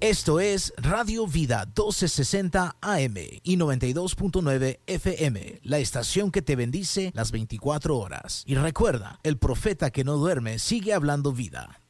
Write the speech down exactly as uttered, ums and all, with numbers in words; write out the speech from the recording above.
Esto es Radio Vida doce sesenta A M y noventa y dos punto nueve F M, la estación que te bendice las veinticuatro horas. Y recuerda, el profeta que no duerme sigue hablando vida.